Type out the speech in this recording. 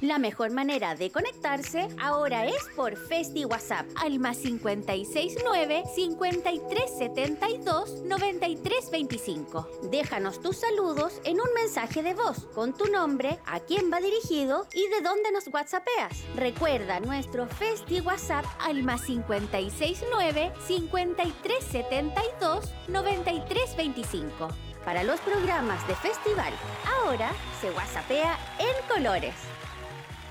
La mejor manera de conectarse ahora es por Festi WhatsApp al +569 5372 9325. Déjanos tus saludos en un mensaje de voz con tu nombre, a quién va dirigido y de dónde nos whatsappeas. Recuerda nuestro Festi WhatsApp al +569 5372 9325. Para los programas de festival, ahora se whatsappea en colores.